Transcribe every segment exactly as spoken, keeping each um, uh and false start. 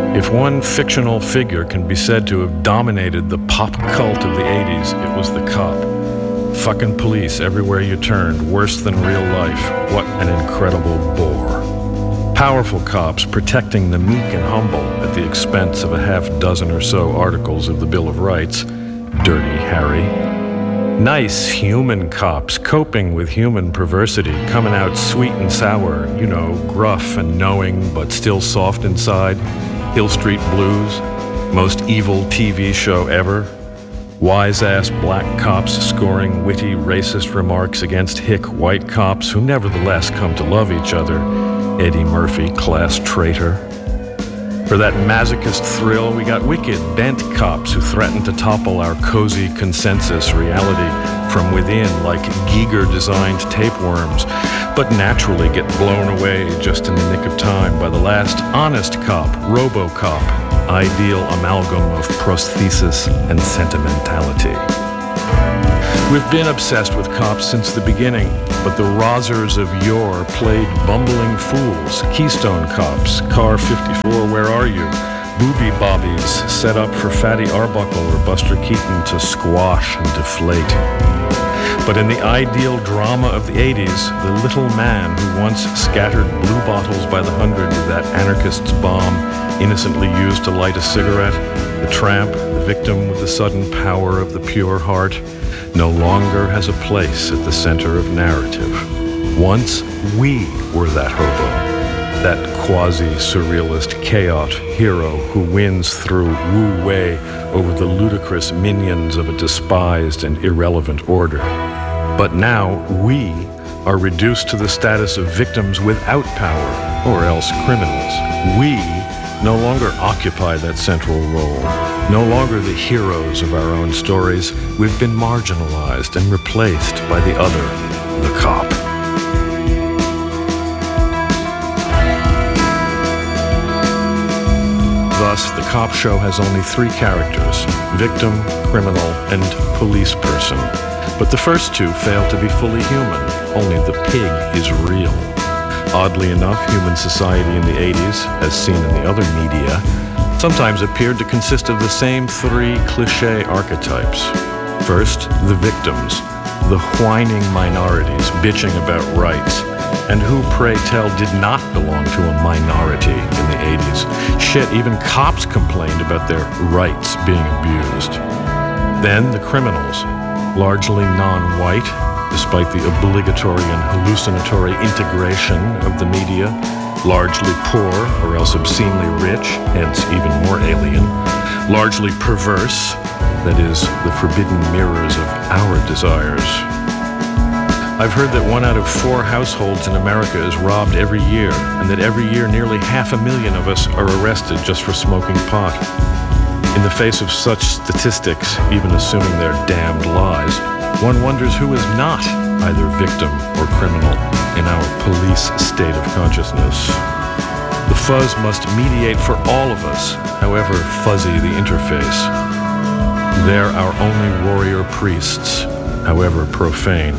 If one fictional figure can be said to have dominated the pop cult of the eighties, it was the cop. Fucking police everywhere you turned, worse than real life. What an incredible bore. Powerful cops protecting the meek and humble at the expense of a half dozen or so articles of the Bill of Rights. Dirty Harry. Nice human cops coping with human perversity, coming out sweet and sour, you know, gruff and knowing but still soft inside. Hill Street Blues, most evil T V show ever. Wise-ass black cops scoring witty racist remarks against hick white cops who nevertheless come to love each other. Eddie Murphy, class traitor. For that masochist thrill, we got wicked, bent cops who threaten to topple our cozy consensus reality from within like Giger-designed tapeworms, but naturally get blown away just in the nick of time by the last honest cop, RoboCop, ideal amalgam of prosthesis and sentimentality. We've been obsessed with cops since the beginning, but the Rozzers of yore played bumbling fools, Keystone Cops, Car fifty-four, Where Are You? Booby Bobbies set up for Fatty Arbuckle or Buster Keaton to squash and deflate. But in the ideal drama of the eighties, the little man who once scattered blue bottles by the hundred with that anarchist's bomb innocently used to light a cigarette, the tramp, the victim with the sudden power of the pure heart, no longer has a place at the center of narrative. Once we were that hobo, that quasi-surrealist chaot hero who wins through wu-wei over the ludicrous minions of a despised and irrelevant order. But now we are reduced to the status of victims without power, or else criminals. We no longer occupy that central role, no longer the heroes of our own stories. We've been marginalized and replaced by the other, the cop. Thus, the cop show has only three characters: victim, criminal, and police person. But the first two fail to be fully human. Only the pig is real. Oddly enough, human society in the eighties, as seen in the other media, sometimes appeared to consist of the same three cliché archetypes. First, the victims, the whining minorities bitching about rights, and who, pray tell, did not belong to a minority in the eighties. Shit, even cops complained about their rights being abused. Then the criminals, largely non-white, despite the obligatory and hallucinatory integration of the media, largely poor or else obscenely rich, hence even more alien, largely perverse, that is, the forbidden mirrors of our desires. I've heard that one out of four households in America is robbed every year, and that every year nearly half a million of us are arrested just for smoking pot. In the face of such statistics, even assuming they're damned lies, one wonders who is not either victim or criminal in our police state of consciousness. The fuzz must mediate for all of us, however fuzzy the interface. They're our only warrior priests, however profane.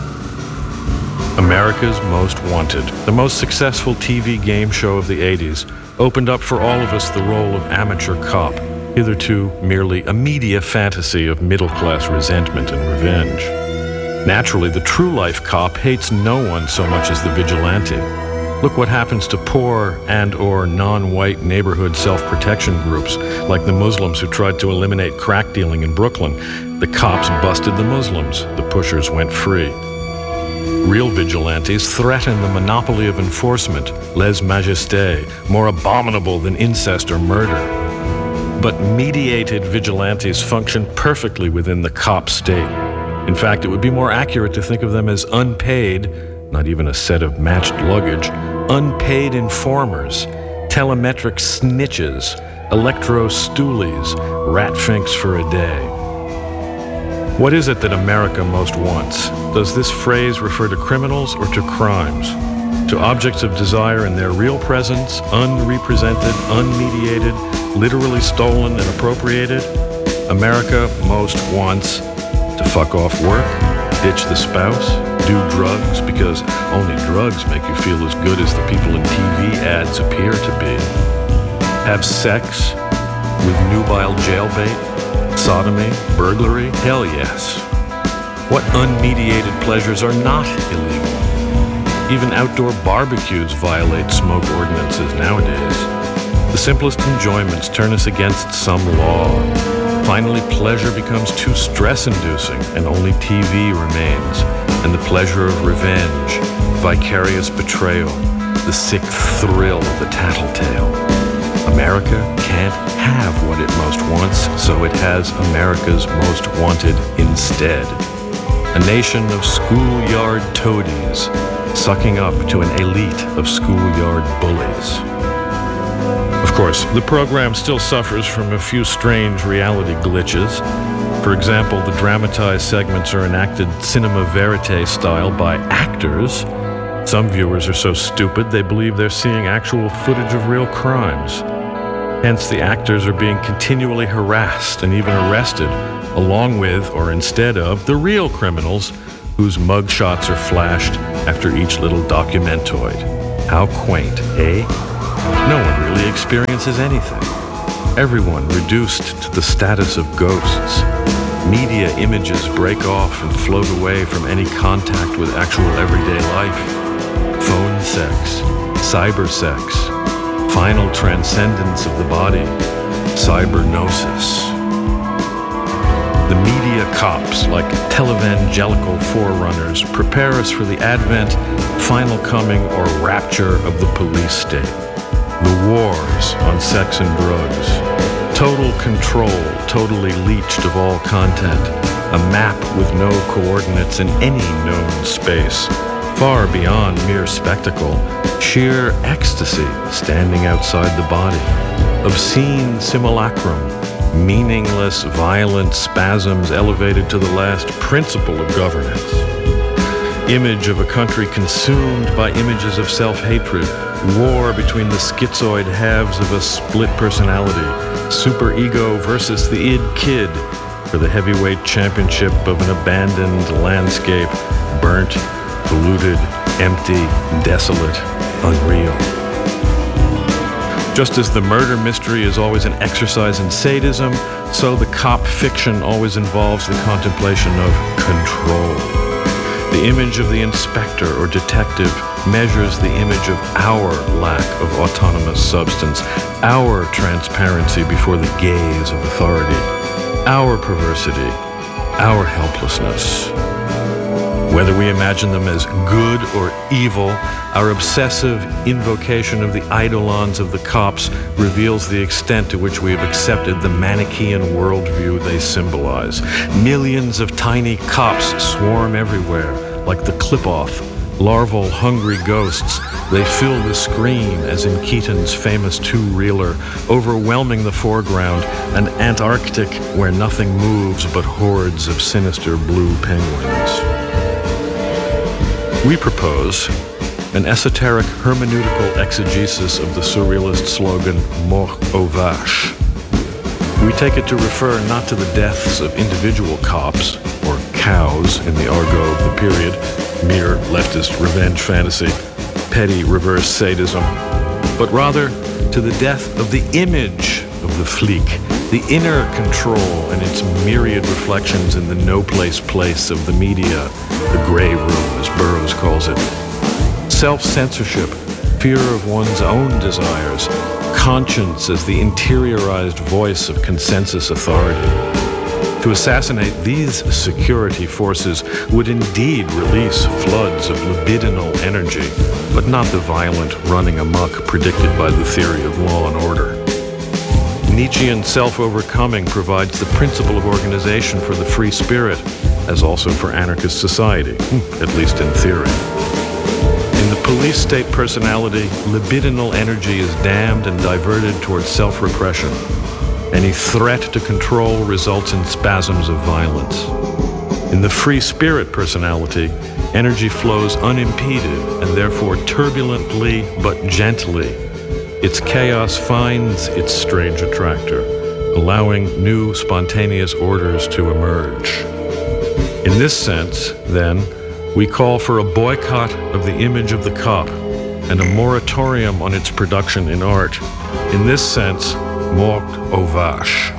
America's Most Wanted, the most successful T V game show of the eighties, opened up for all of us the role of amateur cop, hitherto merely a media fantasy of middle-class resentment and revenge. Naturally, the true-life cop hates no one so much as the vigilante. Look what happens to poor and or non-white neighborhood self-protection groups, like the Muslims who tried to eliminate crack dealing in Brooklyn. The cops busted the Muslims. The pushers went free. Real vigilantes threaten the monopoly of enforcement, lèse-majesté, more abominable than incest or murder. But mediated vigilantes function perfectly within the cop state. In fact, it would be more accurate to think of them as unpaid, not even a set of matched luggage, unpaid informers, telemetric snitches, electro-stoolies, rat-finks for a day. What is it that America most wants? Does this phrase refer to criminals or to crimes? To objects of desire in their real presence, unrepresented, unmediated, literally stolen and appropriated? America most wants to fuck off work, ditch the spouse, do drugs because only drugs make you feel as good as the people in T V ads appear to be. Have sex with nubile jailbait, sodomy, burglary? Hell yes. What unmediated pleasures are not illegal? Even outdoor barbecues violate smoke ordinances nowadays. The simplest enjoyments turn us against some law. Finally, pleasure becomes too stress-inducing, and only T V remains, and the pleasure of revenge, vicarious betrayal, the sick thrill of the tattletale. America can't have what it most wants, so it has America's most wanted instead. A nation of schoolyard toadies, sucking up to an elite of schoolyard bullies. Of course, the program still suffers from a few strange reality glitches. For example, the dramatized segments are enacted cinema verite style by actors. Some viewers are so stupid they believe they're seeing actual footage of real crimes. Hence, the actors are being continually harassed and even arrested, along with, or instead of, the real criminals whose mugshots are flashed after each little documentoid. How quaint, eh? No one really experiences anything. Everyone reduced to the status of ghosts. Media images break off and float away from any contact with actual everyday life. Phone sex, cyber sex, final transcendence of the body, cybergnosis. The media cops, like televangelical forerunners, prepare us for the advent, final coming, or rapture of the police state. The wars on sex and drugs. Total control, totally leached of all content. A map with no coordinates in any known space. Far beyond mere spectacle. Sheer ecstasy standing outside the body. Obscene simulacrum. Meaningless, violent spasms elevated to the last principle of governance. Image of a country consumed by images of self-hatred. War between the schizoid halves of a split personality. Superego versus the id kid for the heavyweight championship of an abandoned landscape. Burnt, polluted, empty, desolate, unreal. Just as the murder mystery is always an exercise in sadism, so the cop fiction always involves the contemplation of control. The image of the inspector or detective measures the image of our lack of autonomous substance, our transparency before the gaze of authority, our perversity, our helplessness. Whether we imagine them as good or evil, our obsessive invocation of the eidolons of the cops reveals the extent to which we have accepted the Manichaean worldview they symbolize. Millions of tiny cops swarm everywhere, like the clip-off, larval, hungry ghosts. They fill the screen, as in Keaton's famous two-reeler, overwhelming the foreground, an Antarctic where nothing moves but hordes of sinister blue penguins. We propose an esoteric hermeneutical exegesis of the surrealist slogan, Mort aux vaches. We take it to refer not to the deaths of individual cops, or cows in the argot of the period, mere leftist revenge fantasy, petty reverse sadism, but rather to the death of the image of the flic, the inner control and its myriad reflections in the no-place place of the media, the gray room, as Burroughs calls it. Self-censorship, fear of one's own desires, conscience as the interiorized voice of consensus authority. To assassinate these security forces would indeed release floods of libidinal energy, but not the violent running amok predicted by the theory of law and order. Nietzschean self-overcoming provides the principle of organization for the free spirit, as also for anarchist society, at least in theory. In the police state personality, libidinal energy is damned and diverted towards self-repression. Any threat to control results in spasms of violence. In the free spirit personality, energy flows unimpeded and therefore turbulently but gently. Its chaos finds its strange attractor, allowing new spontaneous orders to emerge. In this sense, then, we call for a boycott of the image of the cop, and a moratorium on its production in art. In this sense, mort aux vaches.